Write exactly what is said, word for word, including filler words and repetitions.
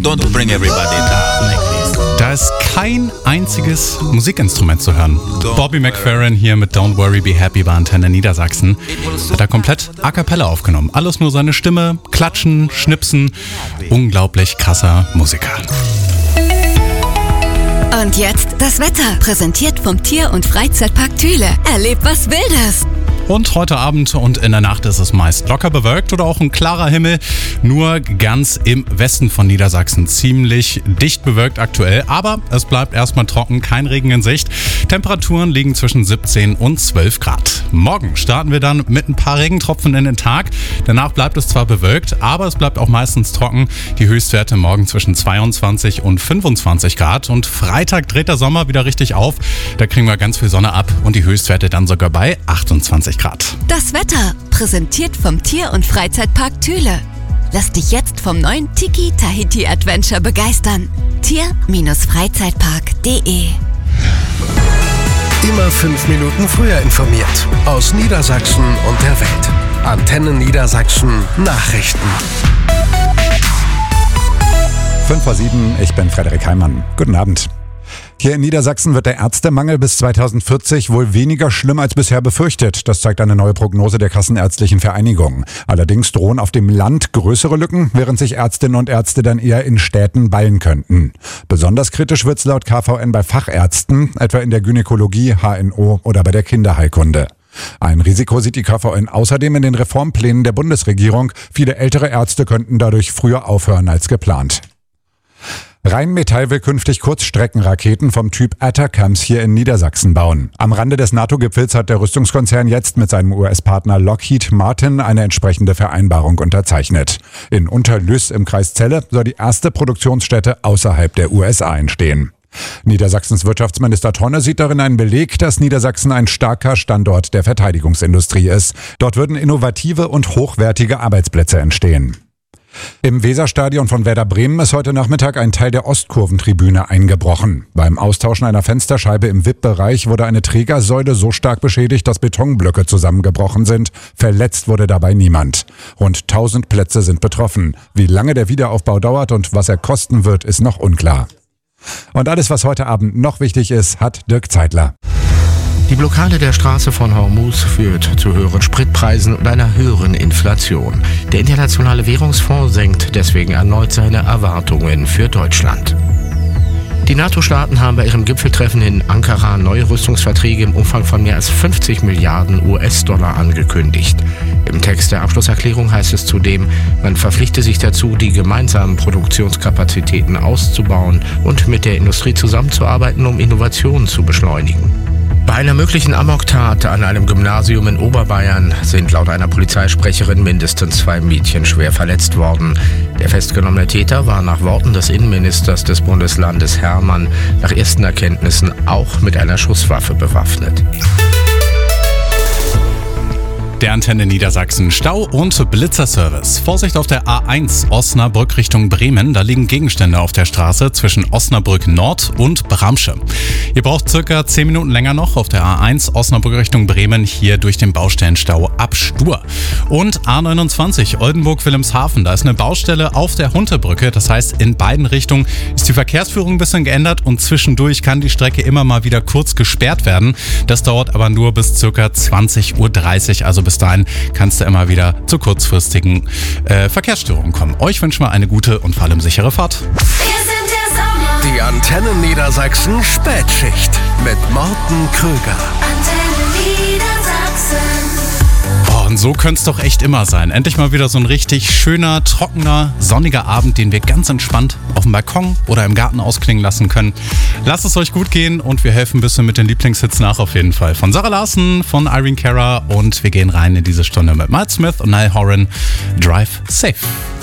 Don't bring everybody down like this. Da ist kein einziges Musikinstrument zu hören. Bobby McFerrin hier mit Don't Worry Be Happy bei Antenne Niedersachsen hat er komplett a cappella aufgenommen. Alles nur seine Stimme, Klatschen, Schnipsen. Unglaublich krasser Musiker. Und jetzt das Wetter, präsentiert vom Tier- und Freizeitpark Thüle. Erlebt was Wildes! Und heute Abend und in der Nacht ist es meist locker bewölkt oder auch ein klarer Himmel. Nur ganz im Westen von Niedersachsen ziemlich dicht bewölkt aktuell. Aber es bleibt erstmal trocken, kein Regen in Sicht. Temperaturen liegen zwischen siebzehn und zwölf Grad. Morgen starten wir dann mit ein paar Regentropfen in den Tag. Danach bleibt es zwar bewölkt, aber es bleibt auch meistens trocken. Die Höchstwerte morgen zwischen zweiundzwanzig und fünfundzwanzig Grad. Und Freitag dreht der Sommer wieder richtig auf. Da kriegen wir ganz viel Sonne ab und die Höchstwerte dann sogar bei achtundzwanzig Grad. Das Wetter, präsentiert vom Tier- und Freizeitpark Thüle. Lass dich jetzt vom neuen Tiki Tahiti Adventure begeistern. Tier-Freizeitpark punkt de Immer fünf Minuten früher informiert. Aus Niedersachsen und der Welt. Antenne Niedersachsen Nachrichten. fünf vor sieben, ich bin Frederik Heimann. Guten Abend. Hier in Niedersachsen wird der Ärztemangel bis zweitausendvierzig wohl weniger schlimm als bisher befürchtet. Das zeigt eine neue Prognose der Kassenärztlichen Vereinigung. Allerdings drohen auf dem Land größere Lücken, während sich Ärztinnen und Ärzte dann eher in Städten ballen könnten. Besonders kritisch wird's laut K V N bei Fachärzten, etwa in der Gynäkologie, H N O oder bei der Kinderheilkunde. Ein Risiko sieht die K V N außerdem in den Reformplänen der Bundesregierung. Viele ältere Ärzte könnten dadurch früher aufhören als geplant. Rheinmetall will künftig Kurzstreckenraketen vom Typ ATACMS hier in Niedersachsen bauen. Am Rande des NATO-Gipfels hat der Rüstungskonzern jetzt mit seinem U S-Partner Lockheed Martin eine entsprechende Vereinbarung unterzeichnet. In Unterlüss im Kreis Celle soll die erste Produktionsstätte außerhalb der U S A entstehen. Niedersachsens Wirtschaftsminister Tonne sieht darin einen Beleg, dass Niedersachsen ein starker Standort der Verteidigungsindustrie ist. Dort würden innovative und hochwertige Arbeitsplätze entstehen. Im Weserstadion von Werder Bremen ist heute Nachmittag ein Teil der Ostkurventribüne eingebrochen. Beim Austauschen einer Fensterscheibe im V I P-Bereich wurde eine Trägersäule so stark beschädigt, dass Betonblöcke zusammengebrochen sind. Verletzt wurde dabei niemand. Rund tausend Plätze sind betroffen. Wie lange der Wiederaufbau dauert und was er kosten wird, ist noch unklar. Und alles, was heute Abend noch wichtig ist, hat Dirk Zeitler. Die Blockade der Straße von Hormuz führt zu höheren Spritpreisen und einer höheren Inflation. Der Internationale Währungsfonds senkt deswegen erneut seine Erwartungen für Deutschland. Die NATO-Staaten haben bei ihrem Gipfeltreffen in Ankara neue Rüstungsverträge im Umfang von mehr als fünfzig Milliarden U S-Dollar angekündigt. Im Text der Abschlusserklärung heißt es zudem, man verpflichte sich dazu, die gemeinsamen Produktionskapazitäten auszubauen und mit der Industrie zusammenzuarbeiten, um Innovationen zu beschleunigen. Bei einer möglichen Amoktat an einem Gymnasium in Oberbayern sind laut einer Polizeisprecherin mindestens zwei Mädchen schwer verletzt worden. Der festgenommene Täter war nach Worten des Innenministers des Bundeslandes Hermann nach ersten Erkenntnissen auch mit einer Schusswaffe bewaffnet. Der Antenne Niedersachsen Stau- und Blitzerservice. Vorsicht auf der A eins Osnabrück Richtung Bremen. Da liegen Gegenstände auf der Straße zwischen Osnabrück Nord und Bramsche. Ihr braucht circa zehn Minuten länger noch auf der A eins Osnabrück Richtung Bremen, hier durch den Baustellenstau ab Stur. Und A neunundzwanzig Oldenburg-Wilhelmshaven. Da ist eine Baustelle auf der Huntebrücke. Das heißt, in beiden Richtungen ist die Verkehrsführung ein bisschen geändert und zwischendurch kann die Strecke immer mal wieder kurz gesperrt werden. Das dauert aber nur bis circa zwanzig Uhr dreißig, also bis dahin kannst du immer wieder zu kurzfristigen äh, Verkehrsstörungen kommen. Euch wünschen wir eine gute und vor allem sichere Fahrt. Wir sind der Sommer. Die Antenne Niedersachsen Spätschicht mit Morten Krüger. Antenne Niedersachsen. Oh, und so könnte es doch echt immer sein. Endlich mal wieder so ein richtig schöner, trockener, sonniger Abend, den wir ganz entspannt auf dem Balkon oder im Garten ausklingen lassen können. Lasst es euch gut gehen und wir helfen ein bisschen mit den Lieblingshits nach auf jeden Fall. Von Sarah Larson, von Irene Cara und wir gehen rein in diese Stunde mit Miles Smith und Niall Horan. Drive safe.